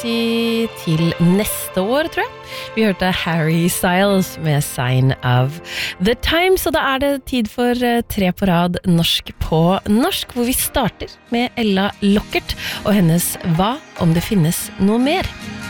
til neste år, tror jeg. Vi hørte Harry Styles med Sign of the Times, og da det tid for 3 på rad norsk på norsk, hvor vi starter med Ella Lockert og hennes Hva om det finnes noe mer?